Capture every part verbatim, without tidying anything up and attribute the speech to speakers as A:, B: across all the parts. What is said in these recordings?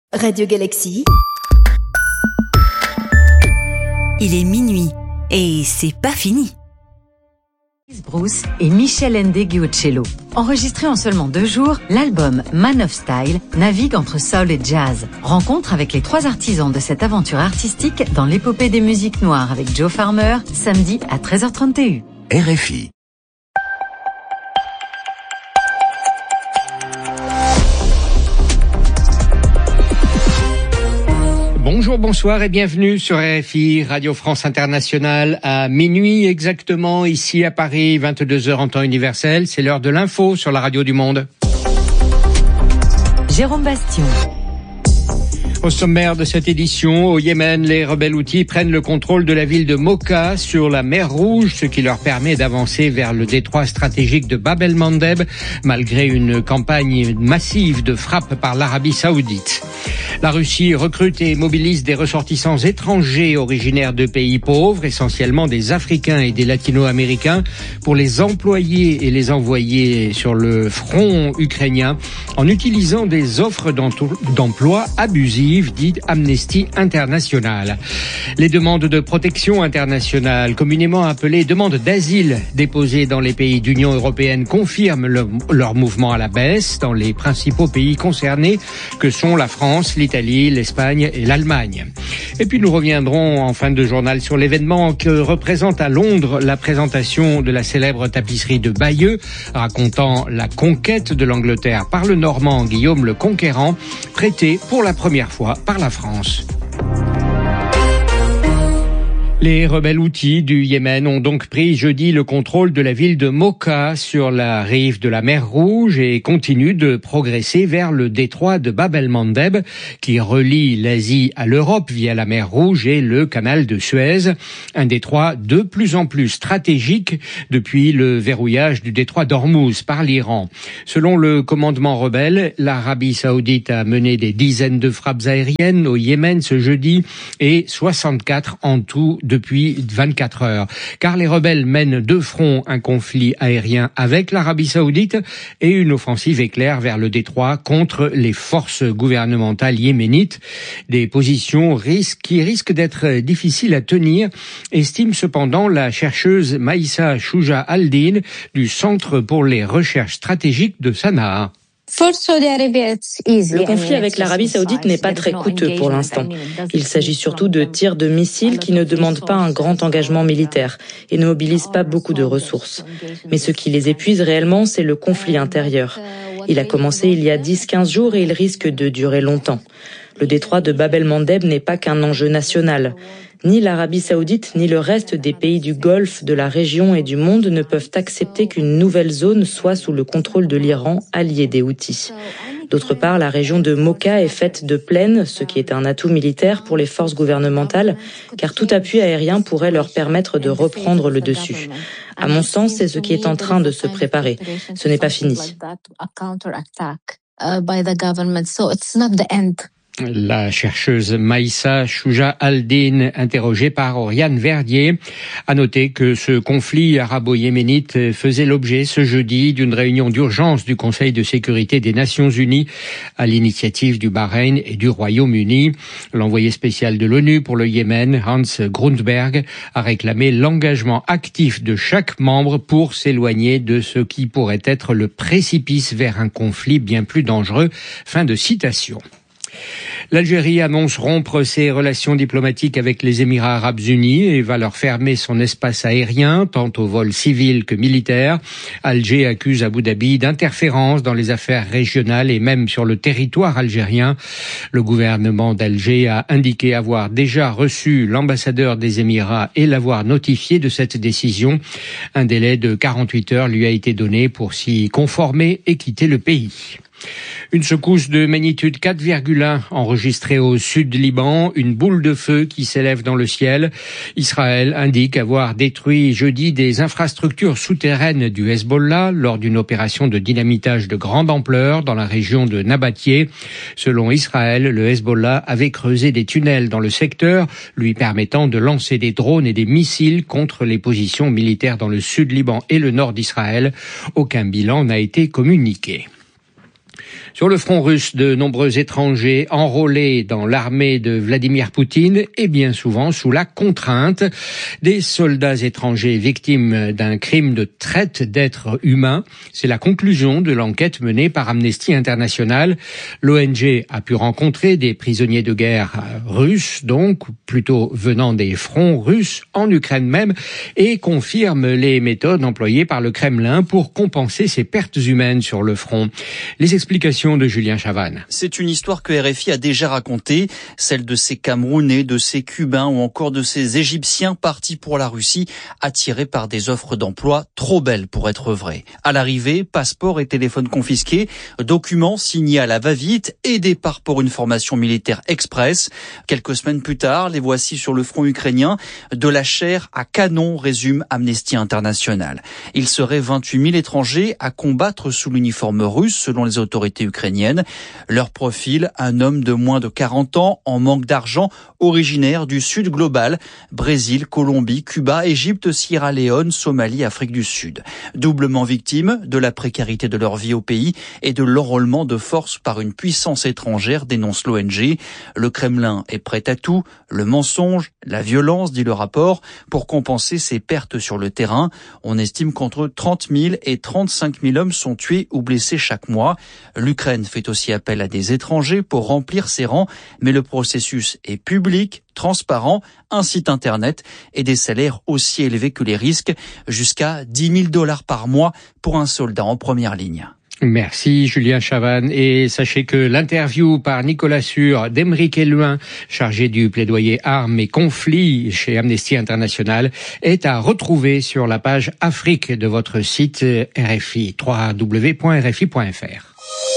A: Radio Galaxy.
B: Il est minuit et c'est pas fini.
C: Bruce et Michel Ndegeocello. Enregistré en seulement deux jours, l'album Man of Style navigue entre soul et jazz. Rencontre avec les trois artisans de cette aventure artistique dans l'épopée des musiques noires avec Joe Farmer, samedi à treize heures trente et un.
D: R F I.
E: Bonjour, bonsoir et bienvenue sur R F I, Radio France Internationale, à minuit exactement, ici à Paris, vingt-deux heures en temps universel. C'est l'heure de l'info sur la radio du monde.
C: Jérôme Bastion.
E: Au sommaire de cette édition, au Yémen, les rebelles houthis prennent le contrôle de la ville de Mocha sur la mer Rouge, ce qui leur permet d'avancer vers le détroit stratégique de Bab el-Mandeb, malgré une campagne massive de frappes par l'Arabie saoudite. La Russie recrute et mobilise des ressortissants étrangers originaires de pays pauvres, essentiellement des Africains et des Latino-Américains, pour les employer et les envoyer sur le front ukrainien en utilisant des offres d'emploi abusives, dites Amnesty International. Les demandes de protection internationale, communément appelées demandes d'asile déposées dans les pays d'Union européenne, confirment le, leur mouvement à la baisse dans les principaux pays concernés que sont la France, l'Italie, l'Espagne et l'Allemagne. Et puis nous reviendrons en fin de journal sur l'événement que représente à Londres la présentation de la célèbre tapisserie de Bayeux, racontant la conquête de l'Angleterre par le Normand Guillaume le Conquérant, prêtée pour la première fois par la France. Les rebelles houthis du Yémen ont donc pris jeudi le contrôle de la ville de Mocha sur la rive de la mer Rouge et continuent de progresser vers le détroit de Bab el-Mandeb qui relie l'Asie à l'Europe via la mer Rouge et le canal de Suez, un détroit de plus en plus stratégique depuis le verrouillage du détroit d'Ormuz par l'Iran. Selon le commandement rebelle, l'Arabie saoudite a mené des dizaines de frappes aériennes au Yémen ce jeudi et soixante-quatre en tout depuis vingt-quatre heures. Car les rebelles mènent de front un conflit aérien avec l'Arabie saoudite et une offensive éclair vers le détroit contre les forces gouvernementales yéménites. Des positions risques, qui risquent d'être difficiles à tenir, estime cependant la chercheuse Maïssa Chouja Aldin du Centre pour les recherches stratégiques de Sanaa.
F: Le conflit avec l'Arabie saoudite n'est pas très coûteux pour l'instant. Il s'agit surtout de tirs de missiles qui ne demandent pas un grand engagement militaire et ne mobilisent pas beaucoup de ressources. Mais ce qui les épuise réellement, c'est le conflit intérieur. Il a commencé il y a dix à quinze jours et il risque de durer longtemps. Le détroit de Bab el-Mandeb n'est pas qu'un enjeu national. Ni l'Arabie saoudite, ni le reste des pays du Golfe, de la région et du monde ne peuvent accepter qu'une nouvelle zone soit sous le contrôle de l'Iran, allié des Houthis. D'autre part, la région de Mocha est faite de plaines, ce qui est un atout militaire pour les forces gouvernementales, car tout appui aérien pourrait leur permettre de reprendre le dessus. À mon sens, c'est ce qui est en train de se préparer. Ce n'est pas fini.
E: La chercheuse Maïssa Chouja Aldin, interrogée par Oriane Verdier, a noté que ce conflit arabo-yéménite faisait l'objet ce jeudi d'une réunion d'urgence du Conseil de sécurité des Nations Unies à l'initiative du Bahreïn et du Royaume-Uni. L'envoyé spécial de l'ONU pour le Yémen, Hans Grundberg, a réclamé l'engagement actif de chaque membre pour s'éloigner de ce qui pourrait être le précipice vers un conflit bien plus dangereux. Fin de citation. L'Algérie annonce rompre ses relations diplomatiques avec les Émirats arabes unis et va leur fermer son espace aérien, tant au vol civil que militaire. Alger accuse Abu Dhabi d'interférence dans les affaires régionales et même sur le territoire algérien. Le gouvernement d'Alger a indiqué avoir déjà reçu l'ambassadeur des Émirats et l'avoir notifié de cette décision. Un délai de quarante-huit heures lui a été donné pour s'y conformer et quitter le pays. Une secousse de magnitude quatre virgule un enregistrée au sud du Liban, une boule de feu qui s'élève dans le ciel. Israël indique avoir détruit jeudi des infrastructures souterraines du Hezbollah lors d'une opération de dynamitage de grande ampleur dans la région de Nabatie. Selon Israël, le Hezbollah avait creusé des tunnels dans le secteur, lui permettant de lancer des drones et des missiles contre les positions militaires dans le sud Liban et le nord d'Israël. Aucun bilan n'a été communiqué. Sur le front russe, de nombreux étrangers enrôlés dans l'armée de Vladimir Poutine et bien souvent sous la contrainte. Des soldats étrangers victimes d'un crime de traite d'êtres humains. C'est la conclusion de l'enquête menée par Amnesty International. L'O N G a pu rencontrer des prisonniers de guerre russes, donc plutôt venant des fronts russes en Ukraine même, et confirme les méthodes employées par le Kremlin pour compenser ces pertes humaines sur le front. Les explications de Julien Chavannes.
A: C'est une histoire que R F I a déjà racontée, celle de ces Camerounais, de ces Cubains ou encore de ces Égyptiens partis pour la Russie, attirés par des offres d'emploi trop belles pour être vraies. À l'arrivée, passeport et téléphone confisqués, documents signés à la va-vite et départ pour une formation militaire express. Quelques semaines plus tard, les voici sur le front ukrainien, de la chair à canon, résume Amnesty International. Il serait vingt-huit mille étrangers à combattre sous l'uniforme russe selon les autorités ukrainiennes. Leur profil, un homme de moins de quarante ans en manque d'argent, originaire du sud global, Brésil, Colombie, Cuba, Égypte, Sierra Leone, Somalie, Afrique du Sud. Doublement victimes de la précarité de leur vie au pays et de l'enrôlement de force par une puissance étrangère, dénonce l'O N G. Le Kremlin est prêt à tout, le mensonge, la violence, dit le rapport, pour compenser ses pertes sur le terrain. On estime qu'entre trente mille et trente-cinq mille hommes sont tués ou blessés chaque mois. L'Ukraine fait aussi appel à des étrangers pour remplir ses rangs, mais le processus est public, transparent, un site internet et des salaires aussi élevés que les risques, jusqu'à dix mille dollars par mois pour un soldat en première ligne.
E: Merci Julien Chavannes, et sachez que l'interview par Nicolas Sûr d'Aymeric Hélouin, chargé du plaidoyer armes et conflits chez Amnesty International, est à retrouver sur la page Afrique de votre site R F I, w w w point r f i point f r.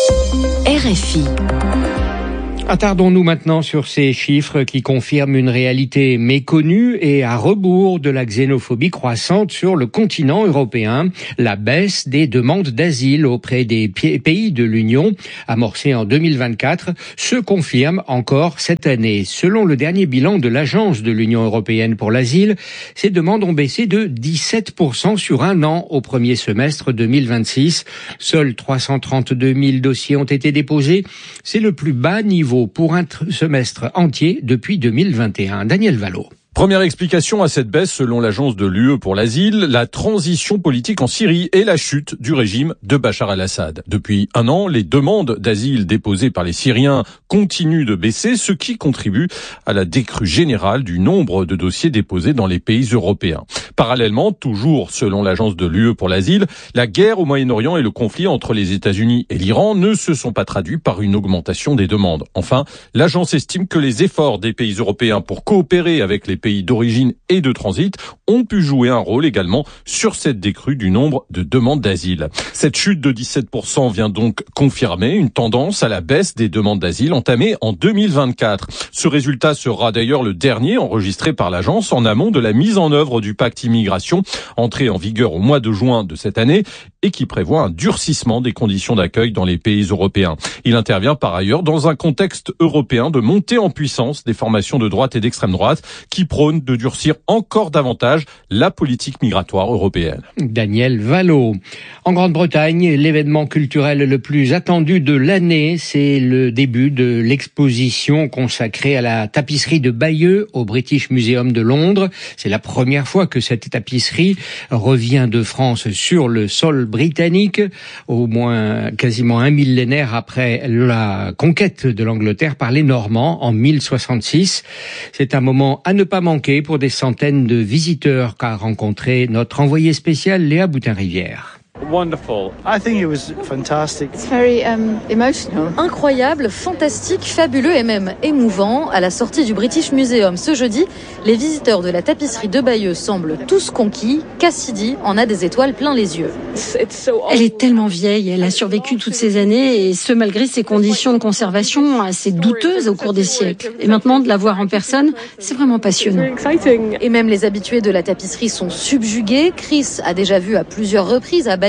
B: R F I.
E: Attardons-nous maintenant sur ces chiffres qui confirment une réalité méconnue et à rebours de la xénophobie croissante sur le continent européen. La baisse des demandes d'asile auprès des pays de l'Union, amorcée en deux mille vingt-quatre, se confirme encore cette année. Selon le dernier bilan de l'Agence de l'Union européenne pour l'asile, ces demandes ont baissé de dix-sept pour cent sur un an au premier semestre deux mille vingt-six. Seuls trois cent trente-deux mille dossiers ont été déposés. C'est le plus bas niveau pour un semestre entier depuis deux mille vingt et un. Daniel Vallot.
D: Première explication à cette baisse, selon l'agence de l'U E pour l'asile, la transition politique en Syrie et la chute du régime de Bachar el-Assad. Depuis un an, les demandes d'asile déposées par les Syriens continuent de baisser, ce qui contribue à la décrue générale du nombre de dossiers déposés dans les pays européens. Parallèlement, toujours selon l'agence de l'U E pour l'asile, la guerre au Moyen-Orient et le conflit entre les États-Unis et l'Iran ne se sont pas traduits par une augmentation des demandes. Enfin, l'agence estime que les efforts des pays européens pour coopérer avec les pays d'origine et de transit ont pu jouer un rôle également sur cette décrue du nombre de demandes d'asile. Cette chute de dix-sept pour cent vient donc confirmer une tendance à la baisse des demandes d'asile entamée en deux mille vingt-quatre. Ce résultat sera d'ailleurs le dernier enregistré par l'agence en amont de la mise en œuvre du pacte immigration, entré en vigueur au mois de juin de cette année et qui prévoit un durcissement des conditions d'accueil dans les pays européens. Il intervient par ailleurs dans un contexte européen de montée en puissance des formations de droite et d'extrême droite qui prônent de durcir encore davantage la politique migratoire européenne.
E: Daniel Vallot. En Grande-Bretagne, l'événement culturel le plus attendu de l'année, c'est le début de l'exposition consacrée à la tapisserie de Bayeux au British Museum de Londres. C'est la première fois que cette tapisserie revient de France sur le sol britannique, au moins quasiment un millénaire après la conquête de l'Angleterre par les Normands en mille soixante-six. C'est un moment à ne pas manquer pour des centaines de visiteurs qu'a rencontré notre envoyé spécial Léa Boutin-Rivière.
G: Wonderful. I think it was fantastic.
H: It's very um, emotional. Incroyable, fantastique, fabuleux et même émouvant. À la sortie du British Museum ce jeudi, les visiteurs de la tapisserie de Bayeux semblent tous conquis. Cassidy en a des étoiles plein les yeux.
I: Elle est tellement vieille, elle a survécu toutes ces années et ce malgré ses conditions de conservation assez douteuses au cours des siècles. Et maintenant de la voir en personne, c'est vraiment passionnant.
H: Et même les habitués de la tapisserie sont subjugués. Chris a déjà vu à plusieurs reprises à Bayeux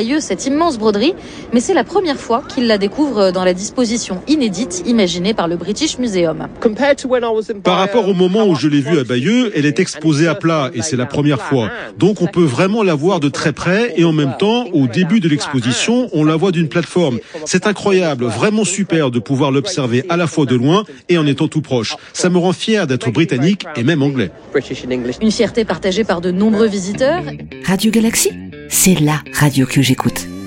H: Bayeux cette immense broderie, mais c'est la première fois qu'il la découvre dans la disposition inédite imaginée par le British Museum.
J: Par rapport au moment où je l'ai vue à Bayeux, elle est exposée à plat et c'est la première fois. Donc on peut vraiment la voir de très près et en même temps, au début de l'exposition, on la voit d'une plateforme. C'est incroyable, vraiment super de pouvoir l'observer à la fois de loin et en étant tout proche. Ça me rend fier d'être britannique et même anglais.
H: Une fierté partagée par de nombreux visiteurs.
B: Radio Galaxy, c'est la radio que j'écoute.